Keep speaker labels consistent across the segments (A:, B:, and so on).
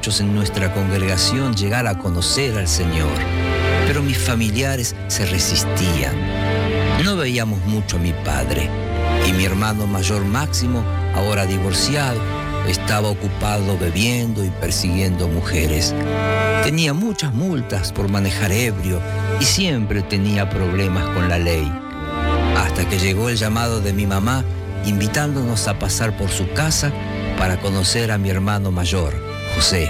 A: muchos en nuestra congregación llegar a conocer al Señor, pero mis familiares se resistían. No veíamos mucho a mi padre, y mi hermano mayor Máximo, ahora divorciado, estaba ocupado bebiendo y persiguiendo mujeres. Tenía muchas multas por manejar ebrio y siempre tenía problemas con la ley. Hasta que llegó el llamado de mi mamá, invitándonos a pasar por su casa para conocer a mi hermano mayor, José.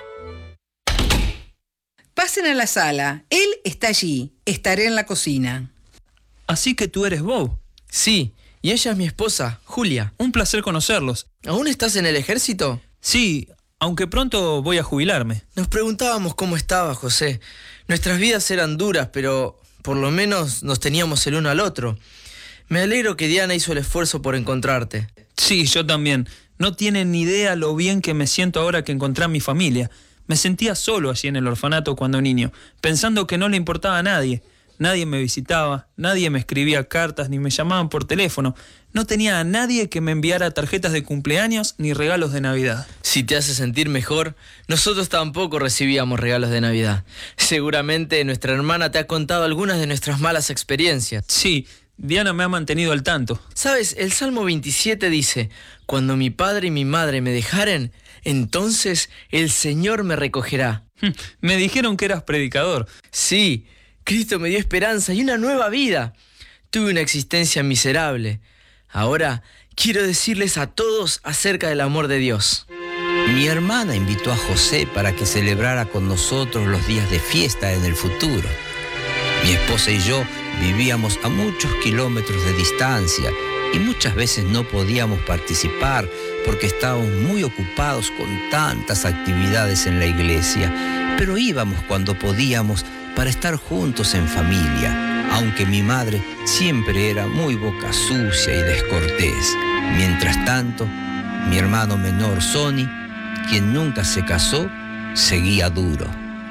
B: Pasen a la sala. Él está allí. Estaré en la cocina.
C: Así que tú eres Bob.
D: Sí, y ella es mi esposa, Julia.
C: Un placer conocerlos.
D: ¿Aún estás en el ejército?
C: Sí, aunque pronto voy a jubilarme.
D: Nos preguntábamos cómo estaba, José. Nuestras vidas eran duras, pero por lo menos nos teníamos el uno al otro. Me alegro que Diana hizo el esfuerzo por encontrarte.
C: Sí, yo también. No tienen ni idea lo bien que me siento ahora que encontré a mi familia. Me sentía solo allí en el orfanato cuando niño, pensando que no le importaba a nadie. Nadie me visitaba, nadie me escribía cartas ni me llamaban por teléfono. No tenía a nadie que me enviara tarjetas de cumpleaños ni regalos de Navidad.
D: Si te hace sentir mejor, nosotros tampoco recibíamos regalos de Navidad. Seguramente nuestra hermana te ha contado algunas de nuestras malas experiencias.
C: Sí, Diana me ha mantenido al tanto.
D: ¿Sabes? El Salmo 27 dice: cuando mi padre y mi madre me dejaren, entonces el Señor me recogerá.
C: Me dijeron que eras predicador.
D: Sí, Cristo me dio esperanza y una nueva vida. Tuve una existencia miserable. Ahora quiero decirles a todos acerca del amor de Dios.
A: Mi hermana invitó a José para que celebrara con nosotros los días de fiesta en el futuro. Mi esposa y yo vivíamos a muchos kilómetros de distancia y muchas veces no podíamos participar porque estábamos muy ocupados con tantas actividades en la iglesia, pero íbamos cuando podíamos para estar juntos en familia, aunque mi madre siempre era muy boca sucia y descortés. Mientras tanto, mi hermano menor, Sonny, quien nunca se casó, seguía duro.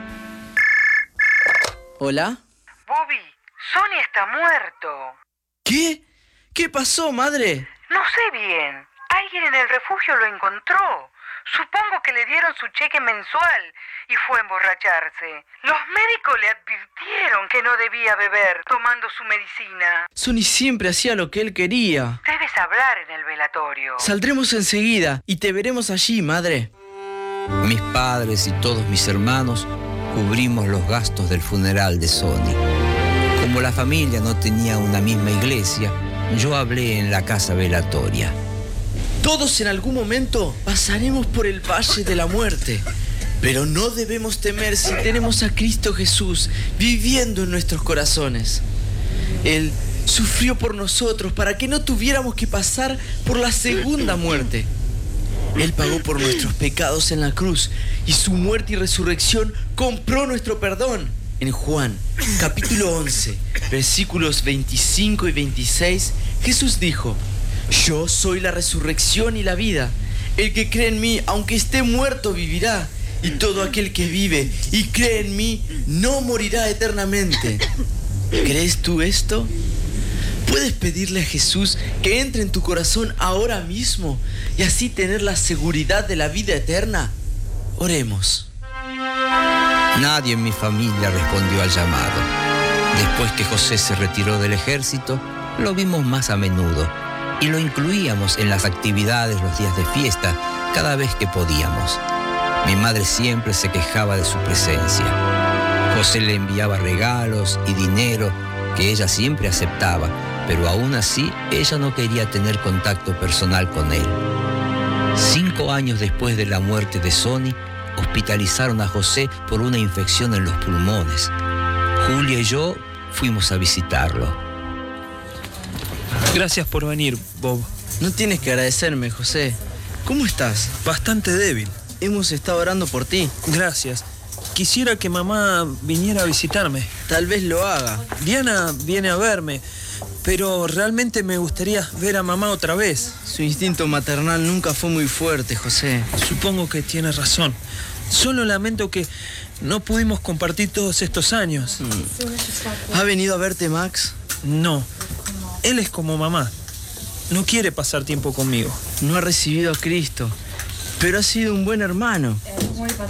D: ¿Hola?
E: Bobby, Sonny está muerto.
D: ¿Qué? ¿Qué pasó, madre?
E: No sé bien. Alguien en el refugio lo encontró. Supongo que le dieron su cheque mensual y fue a emborracharse. Los médicos le advirtieron que no debía beber tomando su medicina.
D: Sonny siempre hacía lo que él quería.
E: Debes hablar en el velatorio.
D: Saldremos enseguida y te veremos allí, madre.
A: Mis padres y todos mis hermanos cubrimos los gastos del funeral de Sonny. Como la familia no tenía una misma iglesia, yo hablé en la casa velatoria.
D: Todos en algún momento pasaremos por el valle de la muerte, pero no debemos temer si tenemos a Cristo Jesús viviendo en nuestros corazones. Él sufrió por nosotros para que no tuviéramos que pasar por la segunda muerte. Él pagó por nuestros pecados en la cruz y su muerte y resurrección compró nuestro perdón. En Juan, capítulo 11, versículos 25 y 26, Jesús dijo: yo soy la resurrección y la vida. El que cree en mí, aunque esté muerto, vivirá. Y todo aquel que vive y cree en mí, no morirá eternamente. ¿Crees tú esto? ¿Puedes pedirle a Jesús que entre en tu corazón ahora mismo y así tener la seguridad de la vida eterna? Oremos.
A: Nadie en mi familia respondió al llamado. Después que José se retiró del ejército, lo vimos más a menudo y lo incluíamos en las actividades los días de fiesta cada vez que podíamos. Mi madre siempre se quejaba de su presencia. José le enviaba regalos y dinero que ella siempre aceptaba, pero aún así ella no quería tener contacto personal con él. 5 años después de la muerte de Sonny, hospitalizaron a José por una infección en los pulmones. Julia y yo fuimos a visitarlo.
C: Gracias por venir, Bob.
D: No tienes que agradecerme, José. ¿Cómo estás?
C: Bastante débil.
D: Hemos estado orando por ti.
C: Gracias. Quisiera que mamá viniera a visitarme.
D: Tal vez lo haga.
C: Diana viene a verme, pero realmente me gustaría ver a mamá otra vez.
D: Su instinto maternal nunca fue muy fuerte, José.
C: Supongo que tienes razón. Solo lamento que no pudimos compartir todos estos años.
D: ¿Ha venido a verte, Max?
C: No. Él es como mamá. No quiere pasar tiempo conmigo.
D: No ha recibido a Cristo, pero ha sido un buen hermano.